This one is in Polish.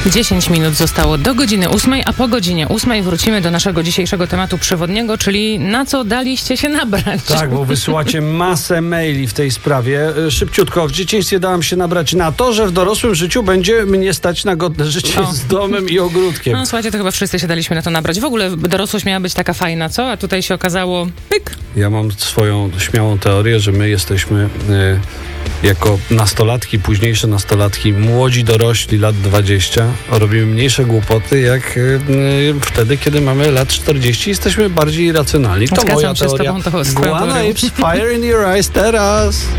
10 minut zostało do godziny 8, a po godzinie 8 wrócimy do naszego dzisiejszego tematu przewodniego, czyli na co daliście się nabrać. Tak, bo wysyłacie masę maili w tej sprawie. Szybciutko, w dzieciństwie dałam się nabrać na to, że w dorosłym życiu będzie mnie stać na godne życie z domem i ogródkiem. No słuchajcie, to chyba wszyscy się daliśmy na to nabrać. W ogóle dorosłość miała być taka fajna, co? A tutaj się okazało, pyk. Ja mam swoją śmiałą teorię, że my jesteśmy jako nastolatki, późniejsze nastolatki, młodzi dorośli, lat 20, robimy mniejsze głupoty jak wtedy, kiedy mamy lat 40 i jesteśmy bardziej racjonalni. To Zgadzam moja się z teoria. tobą, to swoją Guana teorią. Apes, Fire in Your Eyes teraz.